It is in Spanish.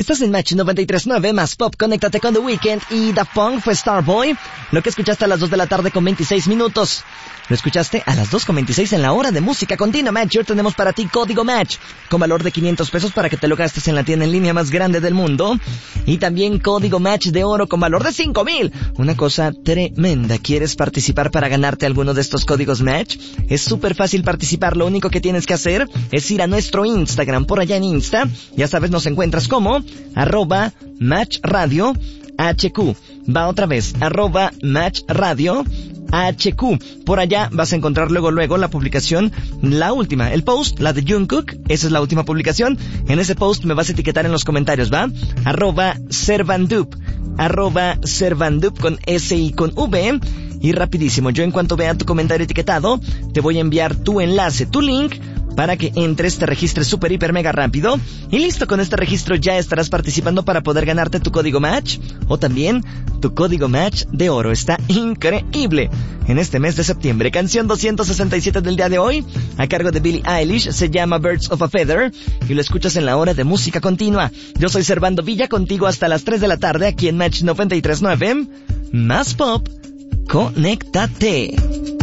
Estás en Match 93.9, más pop, conéctate con The Weeknd y Daft Punk fue Starboy. Lo que escuchaste a las 2 de la tarde con 26 minutos. Lo escuchaste a las 2:26 en la hora de música continua Match. Hoy tenemos para ti código Match con valor de 500 pesos para que te lo gastes en la tienda en línea más grande del mundo. Y también código Match de oro con valor de 5,000. Una cosa tremenda. ¿Quieres participar para ganarte alguno de estos códigos Match? Es súper fácil participar. Lo único que tienes que hacer es ir a nuestro Instagram. Por allá en Insta, ya sabes, nos encuentras como @MatchRadio HQ. Va otra vez, @MatchRadio HQ. Por allá vas a encontrar luego la publicación, la última, el post, la de Jungkook. Esa es la última publicación. En ese post me vas a etiquetar en los comentarios, ¿va? @Servandup con S y con V. Y rapidísimo, yo en cuanto vea tu comentario etiquetado, te voy a enviar tu enlace, tu link, para que entres, te registres súper, hiper, mega rápido. Y listo, con este registro ya estarás participando para poder ganarte tu código Match o también tu código Match de oro. Está increíble. En este mes de septiembre, canción 267 del día de hoy, a cargo de Billie Eilish, se llama Birds of a Feather y lo escuchas en la hora de música continua. Yo soy Servando Villa, contigo hasta las 3 de la tarde aquí en Match 93.9. Más pop, conéctate.